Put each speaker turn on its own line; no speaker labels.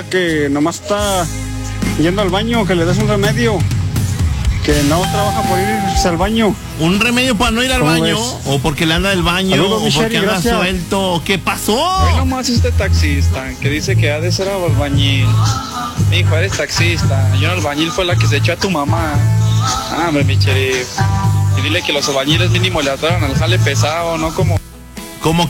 que nomás está yendo al baño, que le des un remedio, que no trabaja por irse al baño.
¿Un remedio para no ir al baño?
Ves?
¿O porque le anda del baño?
Saludos,
¿O porque anda
gracias.
suelto? ¿Qué pasó?
Hoy nomás este taxista que dice que ha de ser albañil. Hijo, eres taxista. Yo albañil fue la que se echó a tu mamá. Ah, hombre, mi sheriff. Y dile que los albañiles mínimo le ataron al jale pesado, no como...
¿Cómo